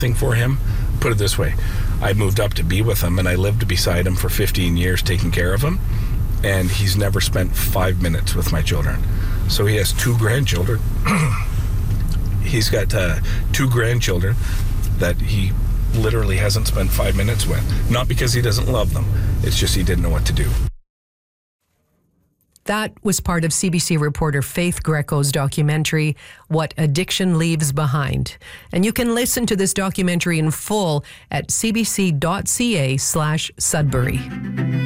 thing for him. Put it this way, I moved up to be with him, and I lived beside him for 15 years taking care of him, and he's never spent 5 minutes with my children. So he has 2 grandchildren. He's got 2 grandchildren that he literally hasn't spent 5 minutes with. Not because he doesn't love them, it's just he didn't know what to do. That was part of CBC reporter Faith Greco's documentary, What Addiction Leaves Behind. And you can listen to this documentary in full at cbc.ca/Sudbury.